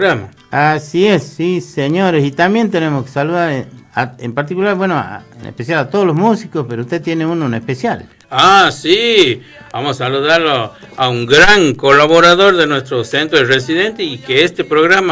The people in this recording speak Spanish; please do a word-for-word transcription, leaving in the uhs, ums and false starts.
Así es, sí, señores. Y también tenemos que saludar, a, en particular, bueno, a, en especial a todos los músicos, pero usted tiene uno en especial. Ah, sí. Vamos a saludarlo a un gran colaborador de nuestro centro de residentes y que este programa